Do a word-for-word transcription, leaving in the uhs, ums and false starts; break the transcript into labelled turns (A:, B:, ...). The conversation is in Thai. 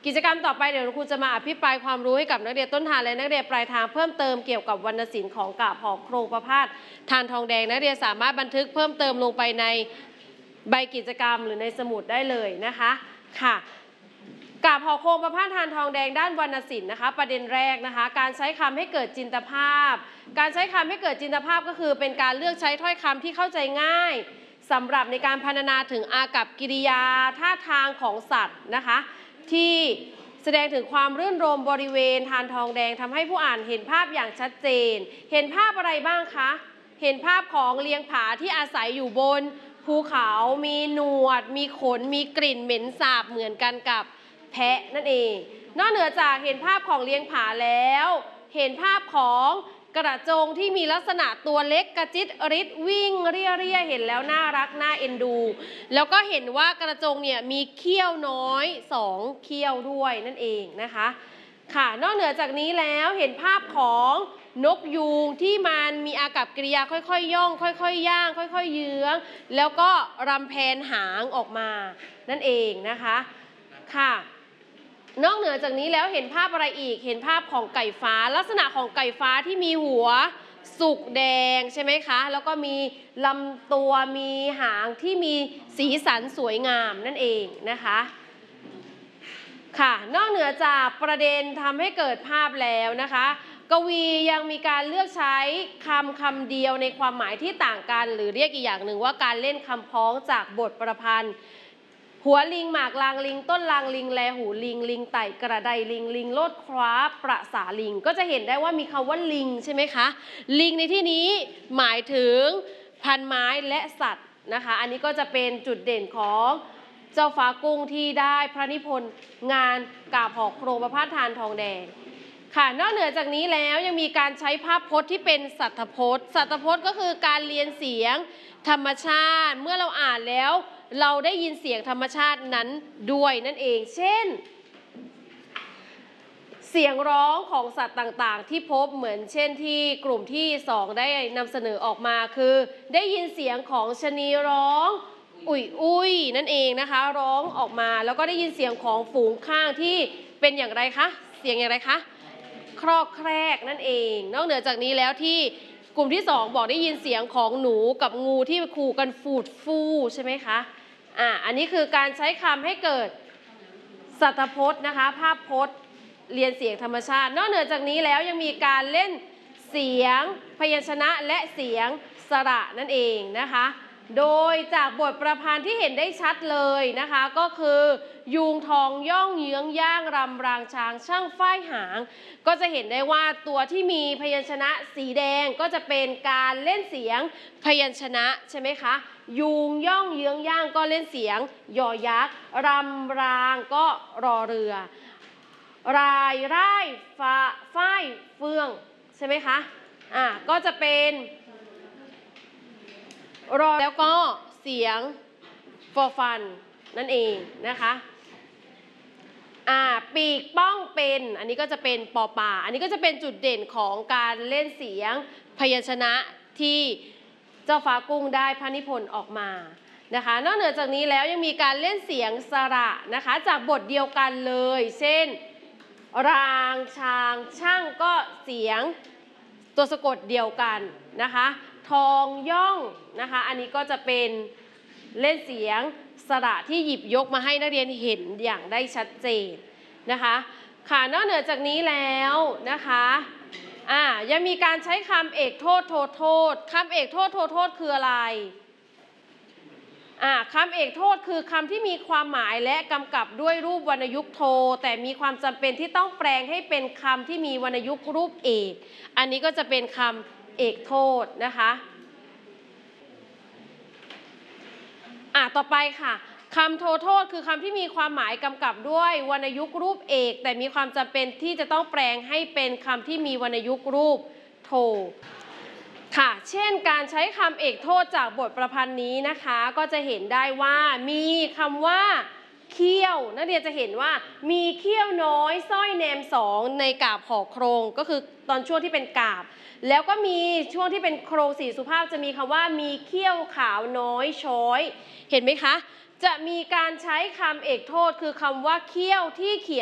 A: กิจกรรมต่อไปเดี๋ยวครูจะมาอภิปรายความรู้ให้กับนักเรียนต้นทางและนักเรียนปลายทางเพิ่มเติมเกี่ยวกับวรรณศิลป์ของกาบหอโครงประพาสทานทองแดงนักเรียนสามารถบันทึกเพิ่มเติมลงไปในใบกิจกรรมหรือในสมุดได้เลยนะคะค่ะกาบหอโครงประพาสทานทองแดงด้านวรรณศิลป์นะคะประเด็นแรกนะคะการใช้คำให้เกิดจินตภาพการใช้คำให้เกิดจินตภาพก็คือเป็นการเลือกใช้ถ้อยคำที่เข้าใจง่ายสำหรับในการพรรณนาถึงอากัปกิริยาท่าทางของสัตว์นะคะที่แสดงถึงความรื่นรมบริเวณทานทองแดงทำให้ผู้อ่านเห็นภาพอย่างชัดเจนเห็นภาพอะไรบ้างคะเห็นภาพของเลียงผาที่อาศัยอยู่บนภูเขามีหนวดมีขนมีกลิ่นเหม็นสาบเหมือนกันกับแพะนั่นเองนอกเหนือจากเห็นภาพของเลียงผาแล้วเห็นภาพของกระโจงที่มีลักษณะตัวเล็กกระจิตริดวิ่งเรียเรียเห็นแล้วน่ารักน่าเอ็นดูแล้วก็เห็นว่ากระโจงเนี่ยมีเขี้ยวน้อยสองเขี้ยวด้วยนั่นเองนะคะค่ะนอกเหนือจากนี้แล้วเห็นภาพของนกยูงที่มันมีอากัปกิริยาค่อยๆย่องค่อยๆย่างค่อยๆเยื้องแล้วก็รำแพนหางออกมานั่นเองนะคะค่ะนอกเหนือจากนี้แล้วเห็นภาพอะไรอีกเห็นภาพของไก่ฟ้าลักษณะของไก่ฟ้าที่มีหัวสุกแดงใช่ไหมคะแล้วก็มีลำตัวมีหางที่มีสีสันสวยงามนั่นเองนะคะค่ะนอกเหนือจากประเด็นทำให้เกิดภาพแล้วนะคะกวียังมีการเลือกใช้คำคำเดียวในความหมายที่ต่างกันหรือเรียกอีกอย่างหนึ่งว่าการเล่นคำพ้องจากบทประพันธ์หัวลิงหมากลางลิงต้นลางลิงแลหูลิงลิงไต่กระไดลิงลิงโลดคว้าประสาลิงก็จะเห็นได้ว่ามีคำว่าลิงใช่ไหมคะลิงในที่นี้หมายถึงพันไม้และสัตว์นะคะอันนี้ก็จะเป็นจุดเด่นของเจ้าฟ้ากุ้งที่ได้พระนิพนธ์งานกาบหอโครงประพาสทานทองแดงค่ะนอกเหนือจากนี้แล้วยังมีการใช้ภาพพจน์ที่เป็นสัตถพจน์สัตถพจน์ก็คือการเรียนเสียงธรรมชาติเมื่อเราอ่านแล้วเราได้ยินเสียงธรรมชาตินั้นด้วยนั่นเองเช่นเสียงร้องของสัตว์ต่างๆที่พบเหมือนเช่นที่กลุ่มที่สองได้นำเสนอออกมาคือได้ยินเสียงของชะนีร้องอุ่ยอุ้ยนั่นเองนะคะร้องออกมาแล้วก็ได้ยินเสียงของฝูงข้างที่เป็นอย่างไรคะเสียงอย่างไรคะครอกแครกนั่นเองนอกเหนือจากนี้แล้วที่กลุ่มที่สองบอกได้ยินเสียงของหนูกับงูที่ขู่กันฟูดฟู่ใช่ไหมคะอ่าอันนี้คือการใช้คำให้เกิดสัตถพจน์นะคะภาพพจน์เรียนเสียงธรรมชาตินอกเหนือจากนี้แล้วยังมีการเล่นเสียงพยัญชนะและเสียงสระนั่นเองนะคะโดยจากบทประพันธ์ที่เห็นได้ชัดเลยนะคะก็คือยูงทองย่องเยื้องย่างรำรางช้างช่างฝ้ายหางก็จะเห็นได้ว่าตัวที่มีพยัญชนะสีแดงก็จะเป็นการเล่นเสียงพยัญชนะใช่ไหมคะยูงย่องเยื้องย่างก็เล่นเสียงยอยักษ์รำรางก็รอเรือรายร่ายฟ้าฝ้ายเฟืองใช่ไหมคะอ่าก็จะเป็นรอแล้วก็เสียงฟอฟันนั่นเองนะคะอ่าปีกป้องเป็นอันนี้ก็จะเป็นปอป่าอันนี้ก็จะเป็นจุดเด่นของการเล่นเสียงพยัญชนะที่เจ้าฟ้ากุ้งได้พระนิพนธ์ออกมานะคะนอกเหนือจากนี้แล้วยังมีการเล่นเสียงสระนะคะจากบทเดียวกันเลยเช่นรางชางช่างก็เสียงตัวสะกดเดียวกันนะคะทองย่องนะคะอันนี้ก็จะเป็นเล่นเสียงสระที่หยิบยกมาให้นักเรียนเห็นอย่างได้ชัดเจนนะคะค่ะนอกเหนือจากนี้แล้วนะคะอ่ายังมีการใช้คำเอกโทษโทษโทษคำเอกโทษโทษโทษคืออะไรอ่าคำเอกโทษคือคำที่มีความหมายและกำกับด้วยรูปวรรณยุกต์โทแต่มีความจำเป็นที่ต้องแปลงให้เป็นคำที่มีวรรณยุกต์รูปเอกอันนี้ก็จะเป็นคำเอกโทษนะคะอ่ะต่อไปค่ะคำโทโทษคือคำที่มีความหมายกำกับด้วยวรรณยุกต์รูปเอกแต่มีความจำเป็นที่จะต้องแปลงให้เป็นคำที่มีวรรณยุกต์รูปโทค่ะเช่นการใช้คำเอกโทษจากบทประพันธ์นี้นะคะก็จะเห็นได้ว่ามีคำว่าเขี้ยวนักเรียนจะเห็นว่ามีเขี้ยวน้อยสร้อยแนมสองในกาบหอโครงก็คือตอนช่วงที่เป็นกาบแล้วก็มีช่วงที่เป็นโครงสี่สุภาพจะมีคำว่ามีเขี้ยวขาวน้อยช้อยเห็นไหมคะจะมีการใช้คำเอกโทษคือคำว่าเขี้ยวที่เขียน